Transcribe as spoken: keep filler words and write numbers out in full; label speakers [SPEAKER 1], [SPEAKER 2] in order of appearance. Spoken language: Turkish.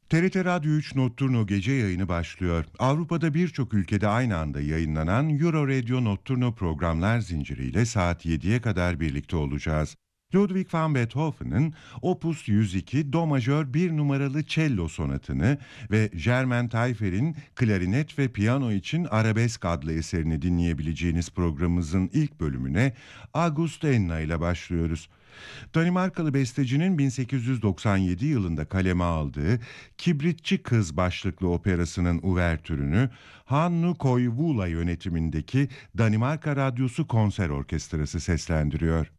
[SPEAKER 1] T R T Radyo üç Notturno gece yayını başlıyor. Avrupa'da birçok ülkede aynı anda yayınlanan Euro Radio Notturno programlar zinciriyle saat yediye kadar birlikte olacağız. Ludwig van Beethoven'ın Opus yüz iki Do majör bir numaralı cello sonatını ve Germain Taillefer'in klarinet ve piyano için Arabesk adlı eserini dinleyebileceğiniz programımızın ilk bölümüne August Enna ile başlıyoruz. Danimarkalı bestecinin bin sekiz yüz doksan yedi yılında kaleme aldığı Kibritçi Kız başlıklı operasının uvertürünü Hannu Koivula yönetimindeki Danimarka Radyosu Konser Orkestrası seslendiriyor.